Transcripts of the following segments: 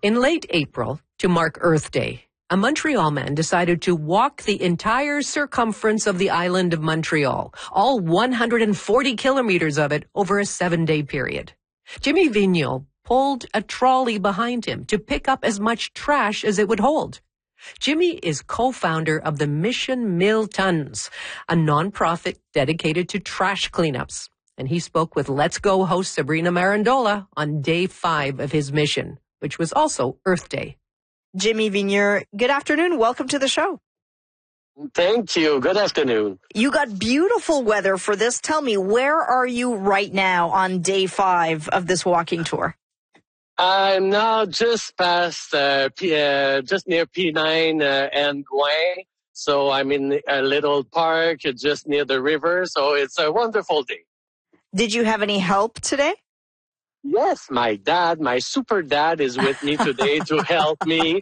In late April, to mark Earth Day, a Montreal man decided to walk the entire circumference of the island of Montreal, all 140 kilometers of it, over a 7-day period. Jimmy Vigneault pulled a trolley behind him to pick up as much trash as it would hold. Jimmy is co-founder of the Mission 1000 Tons, a nonprofit dedicated to trash cleanups. And he spoke with Let's Go host Sabrina Marandola on day 5 of his mission, which was also Earth Day. Jimmy Vigneault, good afternoon. Welcome to the show. Thank you. Good afternoon. You got beautiful weather for this. Tell me, where are you right now on day 5 of this walking tour? I'm now just past, just near P9 and Gouin. So I'm in a little park just near the river. So it's a wonderful day. Did you have any help today? Yes, my dad, my super dad is with me today to help me.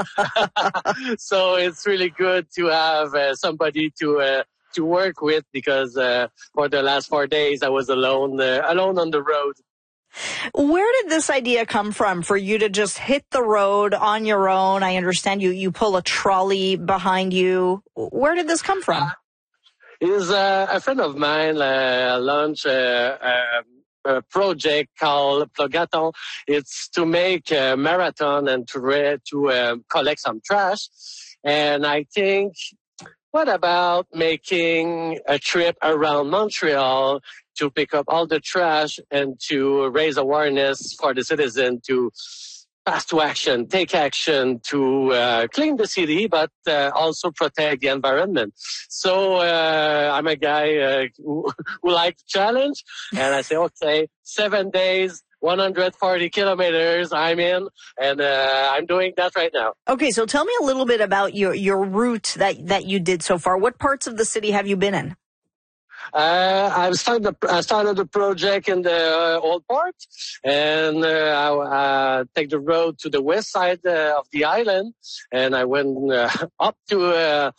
So it's really good to have somebody to work with because for the last 4 days I was alone on the road. Where did this idea come from for you to just hit the road on your own? I understand you pull a trolley behind you. Where did this come from? Is a friend of mine launched a project called Plugathon. It's to make a marathon and to collect some trash. And I think, what about making a trip around Montreal to pick up all the trash and to raise awareness for the citizen to pass to action, take action to clean the city, but also protect the environment. So I'm a guy who likes challenge, and I say, okay, 7 days, 140 kilometers, I'm in, and I'm doing that right now. Okay, so tell me a little bit about your route that you did so far. What parts of the city have you been in? I started the project in the old part, and I take the road to the west side of the island, and I went up to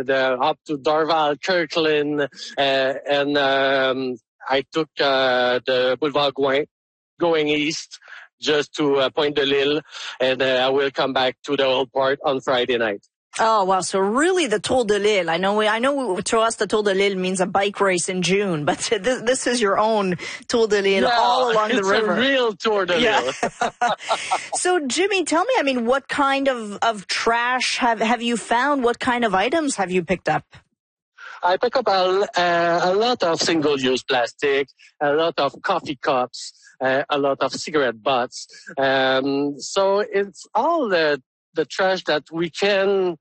Dorval, Kirkland, and I took the Boulevard Gouin, going east, just to Pointe de l'Île, and I will come back to the old part on Friday night. Oh, wow. So really the Tour de l'Île. I know to us the Tour de l'Île means a bike race in June, but this is your own Tour de l'Île all along the river. It's a real Tour de l'Île. Yeah. So Jimmy, tell me, what kind of trash have you found? What kind of items have you picked up? I pick up a lot of single-use plastic, a lot of coffee cups, a lot of cigarette butts. So it's all the trash that we can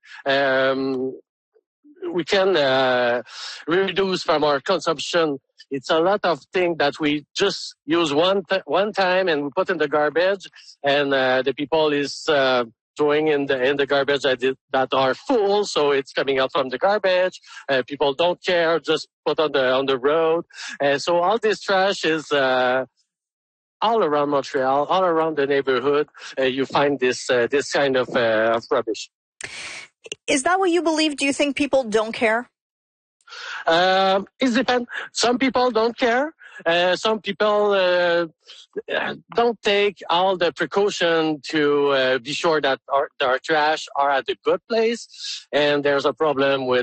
reduce from our consumption. It's a lot of things that we just use one time and we put in the garbage, and the people is throwing in the garbage that are full, so it's coming out from the garbage. People don't care, just put on the road. So all this trash is all around Montreal, all around the neighborhood. You find this kind of rubbish. Is that what you believe? Do you think people don't care? It depends. Some people don't care. Some people don't take all the precaution to be sure that our trash are at a good place. And there's a problem with